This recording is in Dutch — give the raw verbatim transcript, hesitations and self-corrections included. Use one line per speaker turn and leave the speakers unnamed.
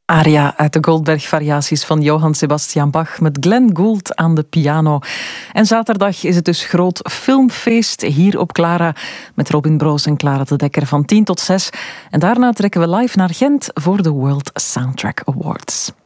Aria uit de Goldberg-variaties van Johann Sebastian Bach met Glenn Gould aan de piano. En zaterdag is het dus groot filmfeest hier op Clara met Robin Broos en Clara de Dekker van tien tot zes. En daarna trekken we live naar Gent voor de World Soundtrack Awards.